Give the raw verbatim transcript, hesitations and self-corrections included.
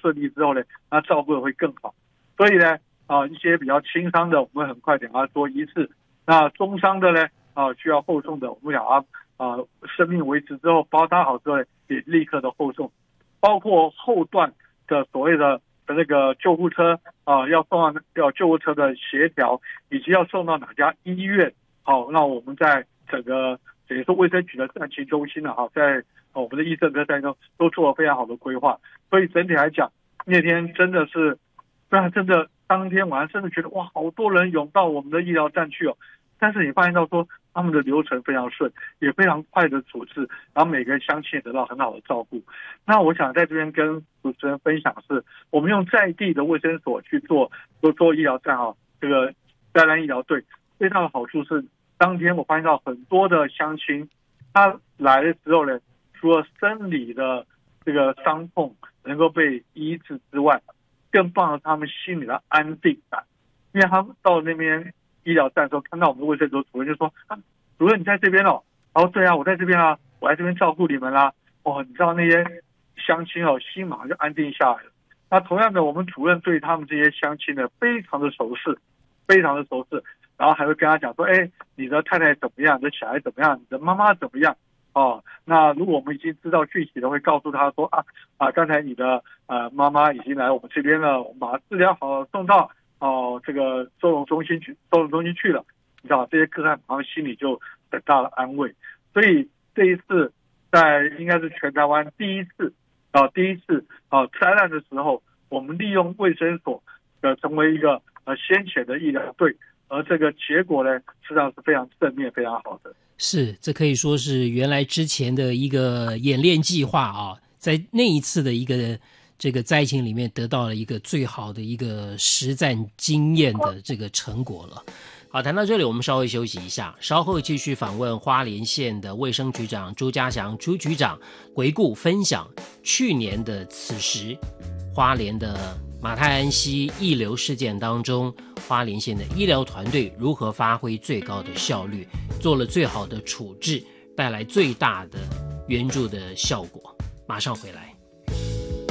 顺利之后呢，那照顾的会更好。所以呢，啊，一些比较轻伤的，我们很快点他做医治；那中伤的呢，啊，需要后送的，我们想啊，啊，生命维持之后包扎好之后呢，也立刻的后送，包括后段的所谓的那个救护车啊，要送到要救护车的协调，以及要送到哪家医院。好，那我们在整个等于说卫生局的战情中心呢，哈，在我们的医政科战中都做了非常好的规划。所以整体来讲，那天真的是，那真的当天晚上真的觉得哇，好多人涌到我们的医疗站去哦。但是你发现到说，他们的流程非常顺，也非常快的处置，然后每个乡亲也得到很好的照顾。那我想在这边跟主持人分享是，我们用在地的卫生所去做做做医疗站啊，这个灾难医疗队最大的好处是，当天我发现到很多的乡亲，他来的时候呢，除了生理的这个伤痛能够被医治之外，更棒的他们心里的安定感，因为他们到那边医疗站的时候，看到我们的卫生所主任就说：“啊，主任你在这边哦。”然后对啊，我在这边啊，我在这边照顾你们啦。哦，你知道那些乡亲哦，心马上就安定下来了。那同样的，我们主任对他们这些乡亲呢，非常的熟识，非常的熟识，然后还会跟他讲说：“哎，你的太太怎么样？你的小孩怎么样？你的妈妈怎么样？”哦，那如果我们已经知道具体的，会告诉他说：“啊啊，刚才你的呃妈妈已经来我们这边了，我们把她治疗好，送到。”哦，这个收容中心去，收容中心去了，你知道这些个案马上心里就得到了安慰。所以这一次在应该是全台湾第一次啊、呃，第一次啊、呃、灾难的时候，我们利用卫生所呃成为一个呃先遣的医疗队，而这个结果呢，实际上是非常正面、非常好的。 是，这可以说是原来之前的一个演练计划啊，在那一次的一个。这个灾情里面得到了一个最好的一个实战经验的这个成果了。好，谈到这里我们稍微休息一下，稍后继续访问花莲县的卫生局长朱家祥朱局长，回顾分享去年的此时花莲的马太安溪溢流事件当中，花莲县的医疗团队如何发挥最高的效率，做了最好的处置，带来最大的援助的效果。马上回来。